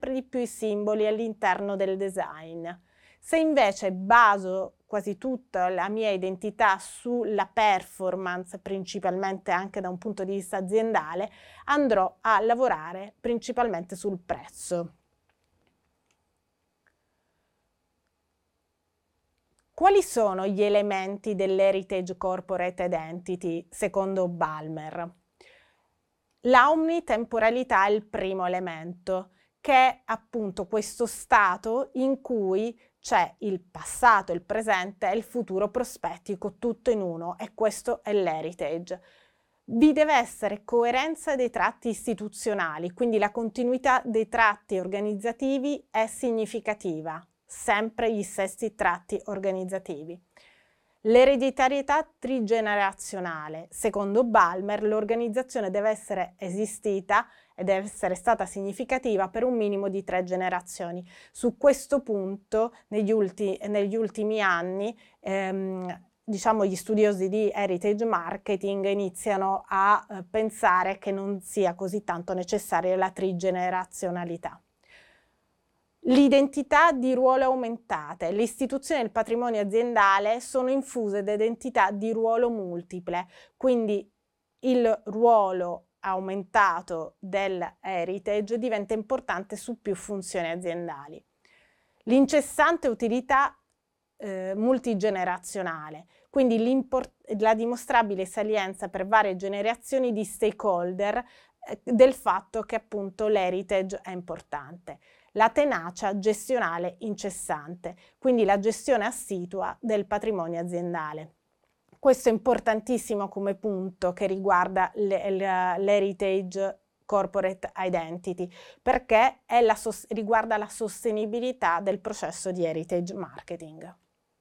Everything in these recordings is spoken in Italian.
sempre di più i simboli all'interno del design. Se invece baso quasi tutta la mia identità sulla performance, principalmente anche da un punto di vista aziendale, andrò a lavorare principalmente sul prezzo. Quali sono gli elementi dell'Heritage Corporate Identity secondo Ballmer? La omnitemporalità è il primo elemento, che è appunto questo stato in cui c'è il passato, il presente e il futuro prospettico tutto in uno, e questo è l'heritage. Vi deve essere coerenza dei tratti istituzionali, quindi la continuità dei tratti organizzativi è significativa, sempre gli stessi tratti organizzativi. L'ereditarietà trigenerazionale. Secondo Ballmer, l'organizzazione deve essere esistita e deve essere stata significativa per un minimo di 3 generazioni. Su questo punto, negli ultimi anni, diciamo, gli studiosi di heritage marketing iniziano a pensare che non sia così tanto necessaria la trigenerazionalità. L'identità di ruolo aumentate. Le istituzioni del patrimonio aziendale sono infuse da identità di ruolo multiple, quindi il ruolo aumentato dell'heritage diventa importante su più funzioni aziendali. L'incessante utilità multigenerazionale, quindi la dimostrabile salienza per varie generazioni di stakeholder del fatto che appunto l'heritage è importante. La tenacia gestionale incessante, quindi la gestione assidua del patrimonio aziendale. Questo è importantissimo come punto che riguarda l'heritage corporate identity, perché riguarda la sostenibilità del processo di heritage marketing.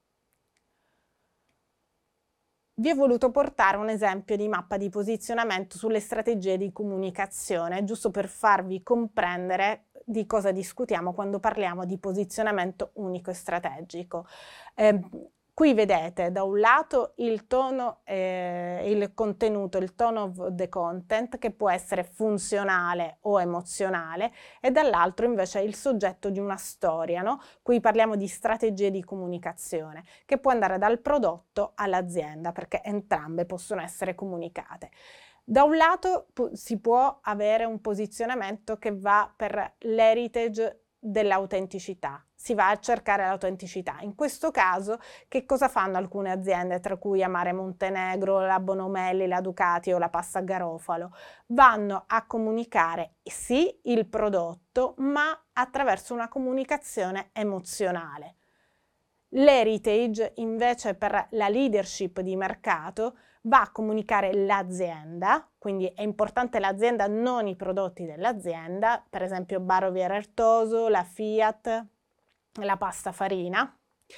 Vi ho voluto portare un esempio di mappa di posizionamento sulle strategie di comunicazione, giusto per farvi comprendere di cosa discutiamo quando parliamo di posizionamento unico e strategico. Qui vedete da un lato il tono, il contenuto, il tone of the content, che può essere funzionale o emozionale, e dall'altro invece il soggetto di una storia, no? Qui parliamo di strategie di comunicazione, che può andare dal prodotto all'azienda, perché entrambe possono essere comunicate. Da un lato si può avere un posizionamento che va per l'heritage dell'autenticità, si va a cercare l'autenticità. In questo caso che cosa fanno alcune aziende, tra cui Amare Montenegro, la Bonomelli, la Ducati o la Pasta Garofalo? Vanno a comunicare sì il prodotto, ma attraverso una comunicazione emozionale. L'heritage invece per la leadership di mercato va a comunicare l'azienda, quindi è importante l'azienda, non i prodotti dell'azienda, per esempio Barovier Artoso, la Fiat, la pasta farina,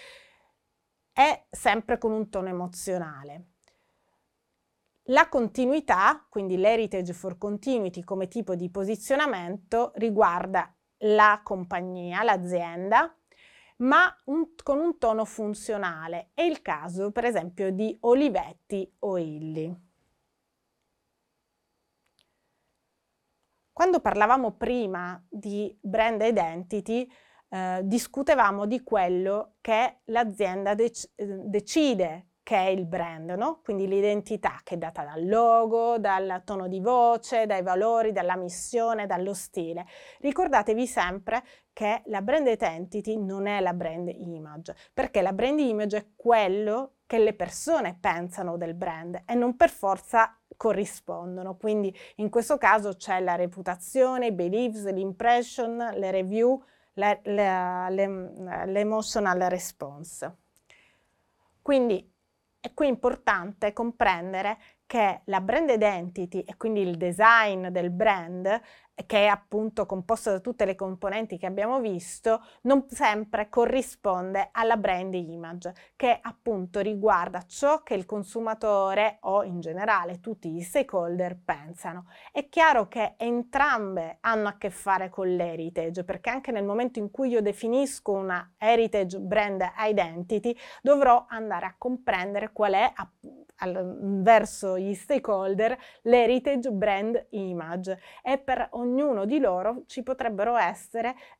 è sempre con un tono emozionale. La continuità, quindi l'heritage for continuity come tipo di posizionamento, riguarda la compagnia, l'azienda, ma con un tono funzionale. È il caso, per esempio, di Olivetti o Illy. Quando parlavamo prima di brand identity, discutevamo di quello che l'azienda decide che è il brand, no? Quindi l'identità che è data dal logo, dal tono di voce, dai valori, dalla missione, dallo stile. Ricordatevi sempre che la brand identity non è la brand image, perché la brand image è quello che le persone pensano del brand e non per forza corrispondono. Quindi in questo caso c'è la reputazione, i beliefs, l'impression, le review, l'emotional response. Quindi è qui importante comprendere che la brand identity e quindi il design del brand, che è appunto composto da tutte le componenti che abbiamo visto, non sempre corrisponde alla brand image, che appunto riguarda ciò che il consumatore o in generale tutti gli stakeholder pensano. È chiaro che entrambe hanno a che fare con l'heritage, perché anche nel momento in cui io definisco una heritage brand identity, dovrò andare a comprendere qual è verso gli stakeholder l'heritage brand image, e per ognuno di loro ci potrebbero essere